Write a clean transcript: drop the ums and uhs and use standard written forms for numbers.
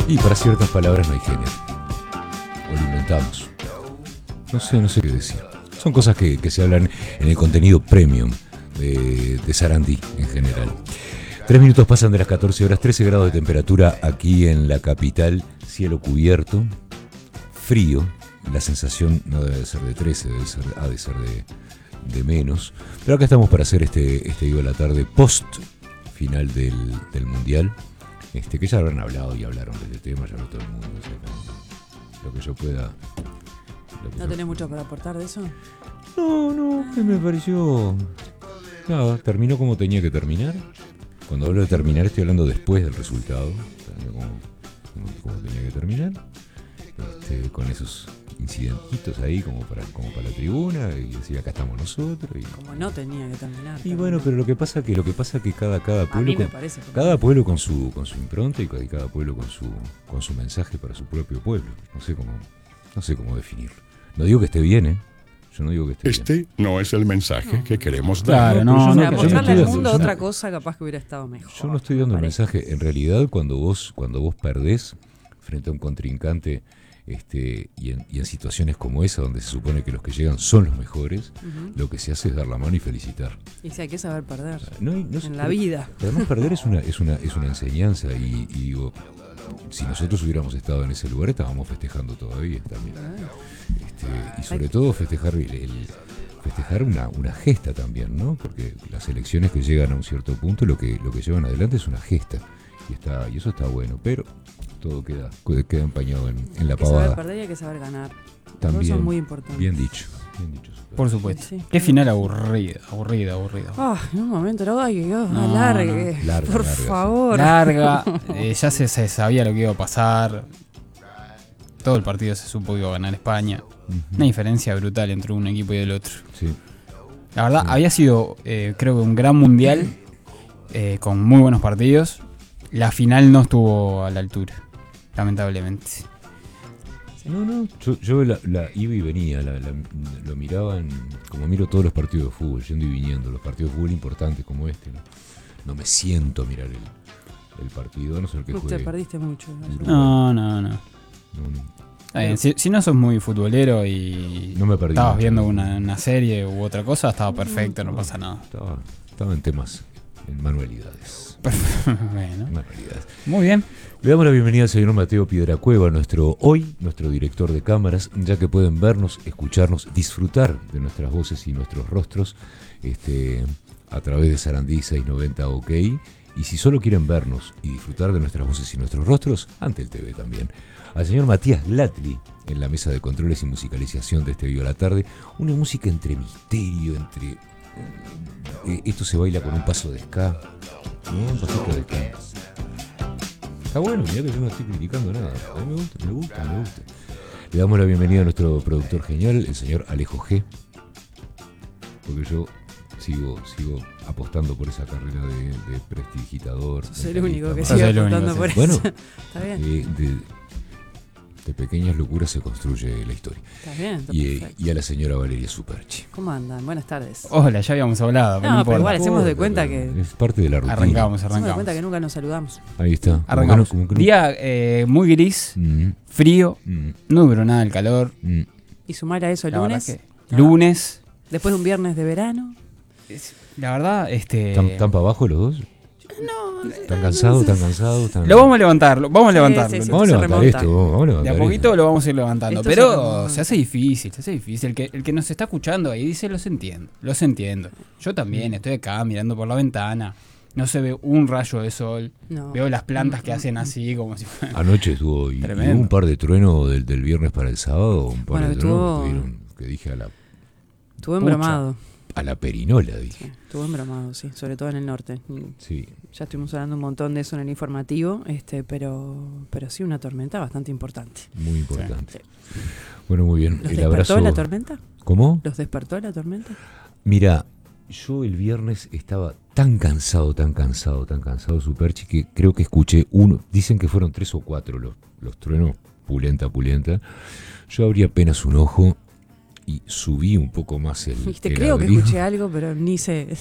Y para ciertas palabras no hay género. O lo inventamos. No sé qué decir. Son cosas que se hablan en el contenido premium de Sarandí en general. 3 minutos pasan de las 14 horas, 13 grados de temperatura aquí en la capital, cielo cubierto, frío, la sensación no debe ser de 13, ha de ser de menos, pero acá estamos para hacer este Vivo a la Tarde post final del Mundial, que ya habrán hablado y hablaron de este tema, ya no todo el mundo, o sea, lo que yo pueda... ¿No tenés mucho para aportar de eso? No, me pareció... Nada, terminó como tenía que terminar. Cuando hablo de terminar estoy hablando después del resultado, como tenía que terminar, con esos incidentitos ahí como para la tribuna y decir acá estamos nosotros y, como no tenía que terminar. Y bueno, pero lo que pasa que cada pueblo con su impronta y cada pueblo con su mensaje para su propio pueblo. No sé cómo definirlo. No digo que esté bien, Yo no digo que esté bien. No es el mensaje que queremos dar. Claro, mostrarle al mundo otra cosa capaz que hubiera estado mejor. Yo no estoy dando el mensaje. En realidad, cuando vos perdés frente a un contrincante y en situaciones como esa, donde se supone que los que llegan son los mejores, lo que se hace es dar la mano y felicitar. Y si hay que saber perder, en la vida. Además, perder es una enseñanza y digo, si nosotros hubiéramos estado en ese lugar, estábamos festejando todavía también. Y sobre todo festejar una gesta también, ¿no? Porque las elecciones que llegan a un cierto punto, lo que llevan adelante es una gesta. Y eso está bueno, pero todo queda empañado en la pavada. Hay que saber perder y hay que saber ganar. También, son muy importantes. Bien dicho. Por supuesto. Sí. Qué final aburrido. En un momento alargue. Por favor. Larga. Ya se sabía lo que iba a pasar. Todo el partido se supo que iba a ganar España. Una diferencia brutal entre un equipo y el otro. Sí. La verdad, había sido, creo que un gran mundial con muy buenos partidos. La final no estuvo a la altura, lamentablemente. No, yo la iba y venía, lo miraba como miro todos los partidos de fútbol, yendo y viniendo, los partidos de fútbol importantes como este. No me siento a mirar el partido, a no ser que juegue. Te perdiste mucho. No. Si no sos muy futbolero y no me perdí estabas mucho, viendo una serie u otra cosa, estaba perfecto, no pasa nada. Estaba en temas, en manualidades. Bueno. Manualidades. Muy bien. Le damos la bienvenida al señor Mateo Piedracueva, nuestro director de cámaras, ya que pueden vernos, escucharnos, disfrutar de nuestras voces y nuestros rostros a través de Sarandí 690 OK. Y si solo quieren vernos y disfrutar de nuestras voces y nuestros rostros, ante el TV también. Al señor Matías Latli en la mesa de controles y musicalización de este Vivo a la Tarde. Una música entre misterio, esto se baila con un paso de ska. Un pasito de ska. Está bueno, mirá que yo no estoy criticando nada. A mí me gusta. Le damos la bienvenida a nuestro productor genial, el señor Alejo G. Porque yo sigo apostando por esa carrera de prestidigitador. Soy el único que sigue apostando por eso. Bueno, está bien. De pequeñas locuras se construye la historia. Está bien, y a la señora Valeria Superchi. ¿Cómo andan? Buenas tardes. Hola, ya habíamos hablado. Pero igual hacemos de cuenta que... Es parte de la rutina. Arrancamos. Hacemos de cuenta que nunca nos saludamos. Ahí está. Arrancamos. Día muy gris, frío, no duró nada el calor. Y sumar a eso el lunes. Lunes. Después de un viernes de verano. La verdad, ¿Están para abajo los dos? No. ¿Están cansados? Lo vamos a levantar, vamos a levantarlo. Sí, Vamos a levantar esto, vamos a levantar de a poquito esto. lo vamos a ir levantando. Esto Pero se hace difícil. El que nos está escuchando ahí dice, los entiendo. Yo también estoy acá mirando por la ventana. No se ve un rayo de sol. No. Veo las plantas que hacen así como si fuera... Anoche estuvo y hubo un par de truenos del viernes para el sábado. Un par de truenos que dije a la... Estuvo embromado. A la perinola, dije. Sí, estuvo embromado, sí, sobre todo en el norte. Sí. Ya estuvimos hablando un montón de eso en el informativo, pero sí una tormenta bastante importante. Muy importante. Sí. Bueno, muy bien. ¿Los el despertó abrazo... la tormenta? ¿Cómo? ¿Los despertó la tormenta? Mira, yo el viernes estaba tan cansado, Superchi, que creo que escuché uno. Dicen que fueron 3 o 4 los truenos, pulenta. Yo abrí apenas un ojo y subí un poco más el Creo abrigo. que escuché algo, pero ni sé.